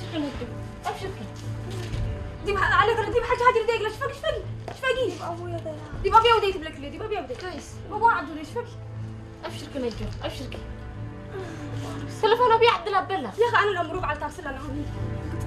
كنتو ابشركي دي على كره دي حاجه هاجر ديك شفقي دي ابويا ده دي بابيا وديت بلك دي بابيا وديت كويس بابا عبد ليش شفقي ابشركي نجو ابشركي تلفونه بيعدل بلا يا اخي انا الامروق على تغسل انا